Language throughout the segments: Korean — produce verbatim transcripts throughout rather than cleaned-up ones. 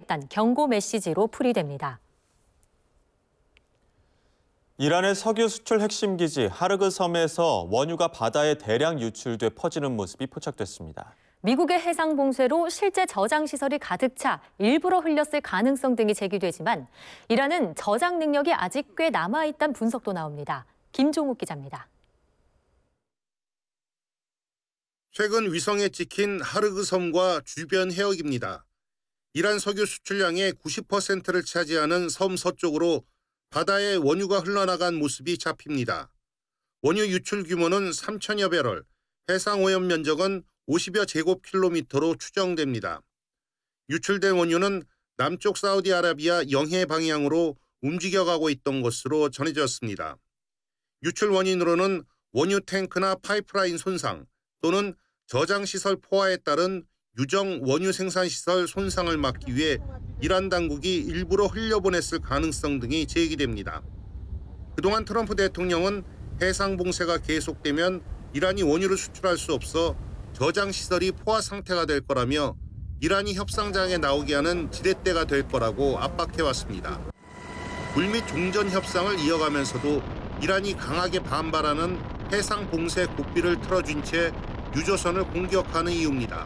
있다는 경고 메시지로 풀이됩니다. 이란의 석유 수출 핵심 기지 하르그 섬에서 원유가 바다에 대량 유출돼 퍼지는 모습이 포착됐습니다. 미국의 해상 봉쇄로 실제 저장 시설이 가득 차 일부러 흘렸을 가능성 등이 제기되지만 이란은 저장 능력이 아직 꽤 남아있다는 분석도 나옵니다. 김종욱 기자입니다. 최근 위성에 찍힌 하르그 섬과 주변 해역입니다. 이란 석유 수출량의 구십 퍼센트를 차지하는 섬 서쪽으로 바다에 원유가 흘러나간 모습이 잡힙니다. 원유 유출 규모는 삼천여 배럴, 해상 오염 면적은 오십여 제곱킬로미터로 추정됩니다. 유출된 원유는 남쪽 사우디아라비아 영해 방향으로 움직여가고 있던 것으로 전해졌습니다. 유출 원인으로는 원유 탱크나 파이프라인 손상 또는 저장시설 포화에 따른 유정 원유 생산시설 손상을 막기 위해 이란 당국이 일부러 흘려보냈을 가능성 등이 제기됩니다. 그동안 트럼프 대통령은 해상 봉쇄가 계속되면 이란이 원유를 수출할 수 없어 저장시설이 포화 상태가 될 거라며 이란이 협상장에 나오게 하는 지렛대가 될 거라고 압박해왔습니다. 물밑 종전 협상을 이어가면서도 이란이 강하게 반발하는 해상 봉쇄 고삐를 틀어준 채 유조선을 공격하는 이유입니다.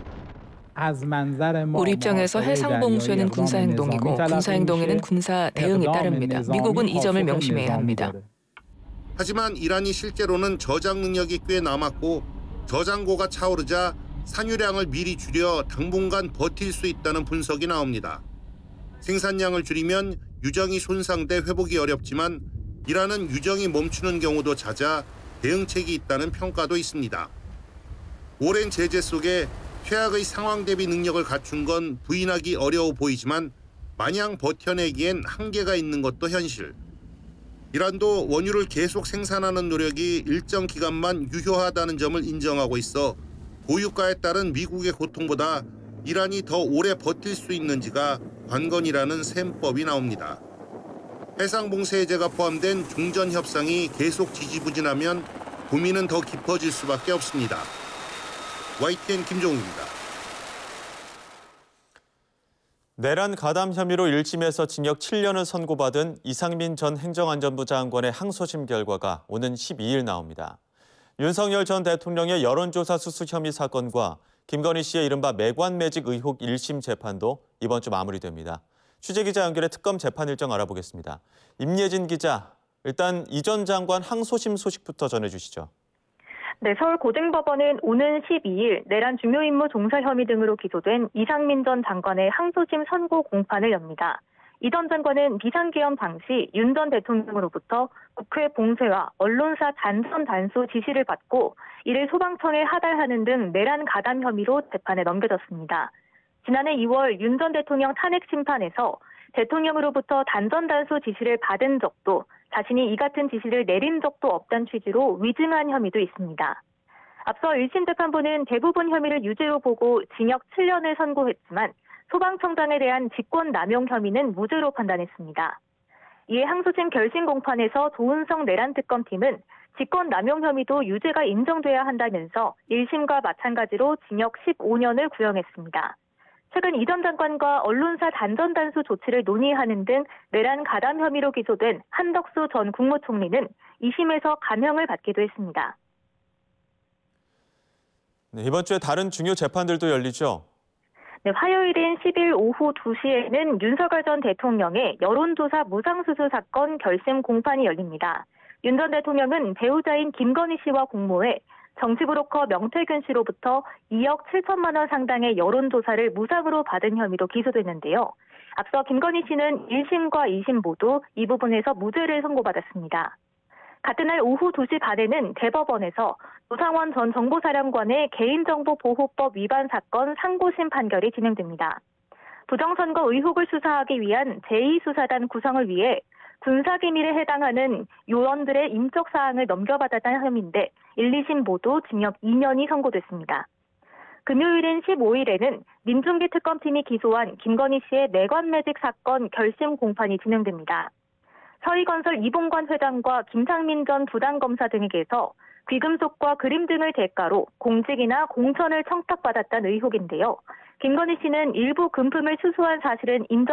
우리 입장에서 해상 봉쇄는 군사 행동이고 군사 행동에는 군사 대응이 따릅니다. 미국은 이 점을 명심해야 합니다. 하지만 이란이 실제로는 저장 능력이 꽤 남았고 저장고가 차오르자 산유량을 미리 줄여 당분간 버틸 수 있다는 분석이 나옵니다. 생산량을 줄이면 유정이 손상돼 회복이 어렵지만 이란은 유정이 멈추는 경우도 잦아 대응책이 있다는 평가도 있습니다. 오랜 제재 속에 최악의 상황 대비 능력을 갖춘 건 부인하기 어려워 보이지만 마냥 버텨내기엔 한계가 있는 것도 현실. 이란도 원유를 계속 생산하는 노력이 일정 기간만 유효하다는 점을 인정하고 있어 고유가에 따른 미국의 고통보다 이란이 더 오래 버틸 수 있는지가 관건이라는 셈법이 나옵니다. 해상 봉쇄 해제가 포함된 종전 협상이 계속 지지부진하면 고민은 더 깊어질 수밖에 없습니다. 와이티엔 김종욱입니다. 내란 가담 혐의로 일 심에서 징역 칠 년을 선고받은 이상민 전 행정안전부 장관의 항소심 결과가 오는 십이 일 나옵니다. 윤석열 전 대통령의 여론조사 수수 혐의 사건과 김건희 씨의 이른바 매관매직 의혹 일 심 재판도 이번 주 마무리됩니다. 취재기자 연결해 특검 재판 일정 알아보겠습니다. 임예진 기자, 일단 이 전 장관 항소심 소식부터 전해주시죠. 네, 서울고등법원은 오는 십이 일 내란 중요 임무 종사 혐의 등으로 기소된 이상민 전 장관의 항소심 선고 공판을 엽니다. 이 전 장관은 비상계엄 당시 윤 전 대통령으로부터 국회 봉쇄와 언론사 단선 단수 지시를 받고 이를 소방청에 하달하는 등 내란 가담 혐의로 재판에 넘겨졌습니다. 지난해 이월 윤 전 대통령 탄핵 심판에서 대통령으로부터 단전 단수 지시를 받은 적도 자신이 이 같은 지시를 내린 적도 없다는 취지로 위증한 혐의도 있습니다. 앞서 일 심 재판부는 대부분 혐의를 유죄로 보고 징역 칠 년을 선고했지만 소방청장에 대한 직권남용 혐의는 무죄로 판단했습니다. 이에 항소심 결심 공판에서 조은성 내란특검팀은 직권남용 혐의도 유죄가 인정돼야 한다면서 일 심과 마찬가지로 징역 십오 년을 구형했습니다. 최근 이 전 장관과 언론사 단전 단수 조치를 논의하는 등 내란 가담 혐의로 기소된 한덕수 전 국무총리는 이 심에서 감형을 받기도 했습니다. 네, 이번 주에 다른 중요 재판들도 열리죠? 네, 화요일인 십 일 오후 두 시에는 윤석열 전 대통령의 여론조사 무상수수 사건 결심 공판이 열립니다. 윤 전 대통령은 배우자인 김건희 씨와 공모해 정치브로커 명태균 씨로부터 이억 칠천만 원 상당의 여론조사를 무상으로 받은 혐의로 기소됐는데요. 앞서 김건희 씨는 일 심과 이 심 모두 이 부분에서 무죄를 선고받았습니다. 같은 날 오후 두 시 반에는 대법원에서 노상원 전 정보사령관의 개인정보보호법 위반 사건 상고심 판결이 진행됩니다. 부정선거 의혹을 수사하기 위한 제이 수사단 구성을 위해 군사기밀에 해당하는 요원들의 인적 사항을 넘겨받았다는 혐의인데 일, 이 심 모두 징역 이 년이 선고됐습니다. 금요일인 십오 일에는 민중기 특검팀이 기소한 김건희 씨의 내관매직 사건 결심 공판이 진행됩니다. 서희건설 이봉관 회장과 김상민 전 부장검사 등에게서 귀금속과 그림 등을 대가로 공직이나 공천을 청탁받았다는 의혹인데요. 김건희 씨는 일부 금품을 수수한 사실은 인정